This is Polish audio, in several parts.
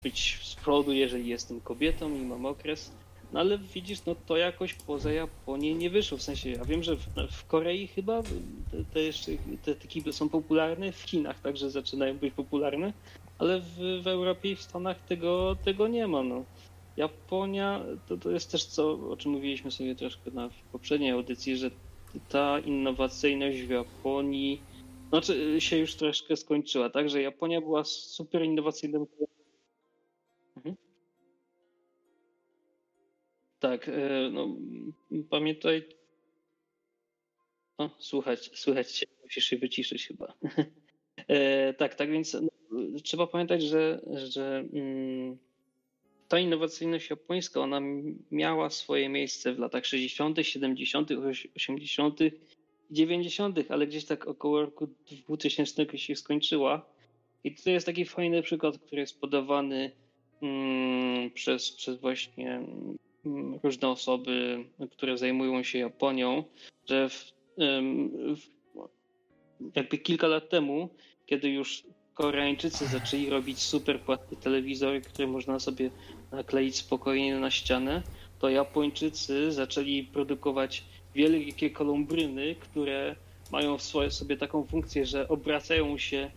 być z przodu, jeżeli jestem kobietą i mam okres. No ale widzisz, no to jakoś poza Japonię nie wyszło. W sensie, ja wiem, że w Korei chyba te kible są popularne, w Chinach także zaczynają być popularne, ale w Europie i w Stanach tego nie ma. No. Japonia to jest też o czym mówiliśmy sobie troszkę w poprzedniej audycji, że ta innowacyjność w Japonii się już troszkę skończyła, tak? Że Japonia była super innowacyjnym. Mhm. Tak, no pamiętaj. O, słychać cię, musisz się wyciszyć chyba. Tak więc no, trzeba pamiętać, że ta innowacyjność japońska, ona miała swoje miejsce w latach 60., 70., 80., 90., ale gdzieś tak około roku 2000 się skończyła. I to jest taki fajny przykład, który jest podawany przez właśnie różne osoby, które zajmują się Japonią, że jakby kilka lat temu, kiedy już Koreańczycy zaczęli robić super płatne telewizory, które można sobie nakleić spokojnie na ścianę, to Japończycy zaczęli produkować wielkie kolumbryny, które mają w sobie taką funkcję, że obracają się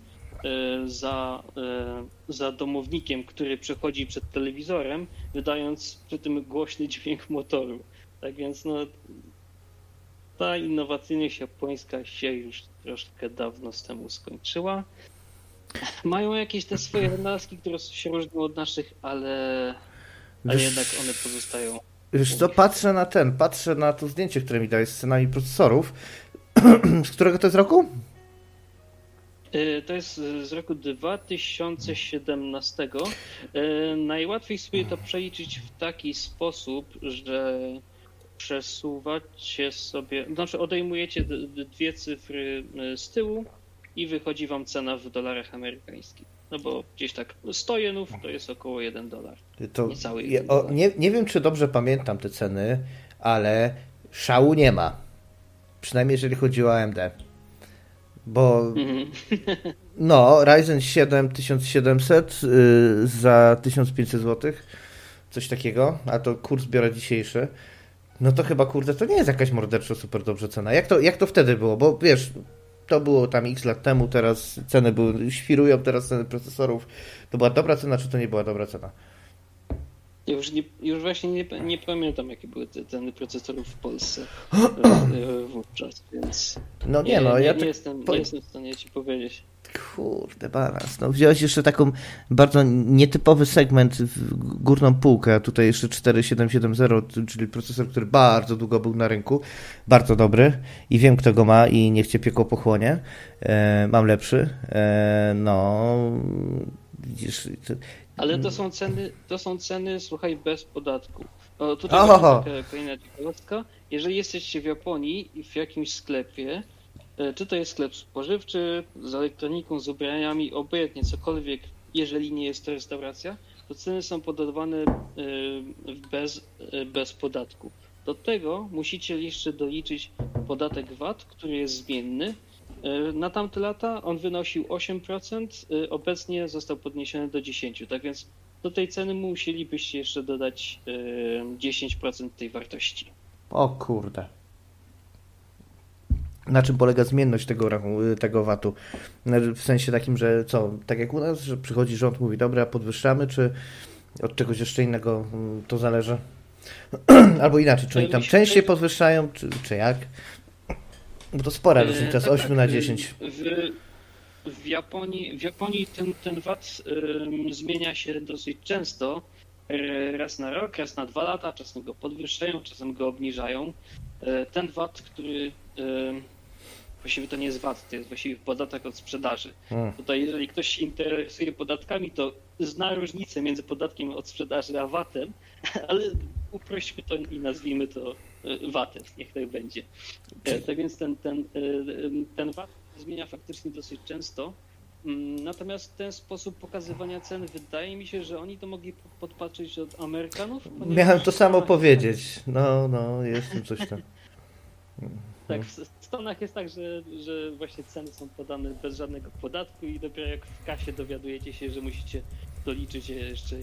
za domownikiem, który przechodzi przed telewizorem, wydając przy tym głośny dźwięk motoru. Tak więc no, ta innowacyjność japońska się już troszkę dawno z temu skończyła. Mają jakieś te swoje wynalazki, które się różnią od naszych, ale jednak one pozostają. Wiesz co, patrzę na to zdjęcie, które mi dałeś z scenami procesorów. Z którego to jest roku? To jest z roku 2017. Najłatwiej sobie to przeliczyć w taki sposób, że przesuwacie sobie, znaczy odejmujecie dwie cyfry z tyłu i wychodzi wam cena w dolarach amerykańskich. No bo gdzieś tak 100 jenów to jest około $1. Niecały $1. Nie wiem, czy dobrze pamiętam te ceny, ale szału nie ma. Przynajmniej jeżeli chodzi o AMD. Bo no, Ryzen 7 1700 za 1500 zł, coś takiego, a to kurs biorę dzisiejszy. No to chyba, kurde, to nie jest jakaś morderczo super dobrze cena. Jak to wtedy było? Bo wiesz, to było tam x lat temu, teraz ceny świrują, teraz ceny procesorów. To była dobra cena, czy to nie była dobra cena? Już właśnie nie pamiętam, jakie były te ceny procesorów w Polsce wówczas, więc nie jestem w stanie ci powiedzieć. Kurde, balans. No, wziąłeś jeszcze taką bardzo nietypowy segment w górną półkę, a tutaj jeszcze 4770, czyli procesor, który bardzo długo był na rynku, bardzo dobry i wiem, kto go ma i niech cię piekło pochłonie. Mam lepszy. No, widzisz... Ale to są ceny, słuchaj, bez podatku. Tutaj taka kolejna ciekawostka. Jeżeli jesteście w Japonii i w jakimś sklepie, czy to jest sklep spożywczy, z elektroniką, z ubraniami, obojętnie cokolwiek, jeżeli nie jest to restauracja, to ceny są podawane bez podatku. Do tego musicie jeszcze doliczyć podatek VAT, który jest zmienny. Na tamte lata on wynosił 8%, obecnie został podniesiony do 10%. Tak więc do tej ceny musielibyście jeszcze dodać 10% tej wartości. O kurde. Na czym polega zmienność tego VAT-u? W sensie takim, że co, tak jak u nas, że przychodzi rząd, mówi dobra, podwyższamy, czy od czegoś jeszcze innego to zależy? Albo inaczej, czy oni tam częściej podwyższają, czy jak? Bo to spora różnica z 8 na 10. W Japonii ten VAT zmienia się dosyć często. Raz na rok, raz na 2 lata, czasem go podwyższają, czasem go obniżają. Ten VAT, który właściwie to nie jest VAT, to jest właściwie podatek od sprzedaży. Tutaj jeżeli ktoś się interesuje podatkami, to zna różnicę między podatkiem od sprzedaży a VAT-em, ale uprośćmy to i nazwijmy to VAT-em, niech tak będzie. Tak więc ten VAT zmienia faktycznie dosyć często. Natomiast ten sposób pokazywania cen, wydaje mi się, że oni to mogli podpatrzeć od Amerykanów. Miałem to samo powiedzieć. No, jest coś tam. Tak, w Stanach jest tak, że właśnie ceny są podane bez żadnego podatku i dopiero jak w kasie dowiadujecie się, że musicie to liczy się jeszcze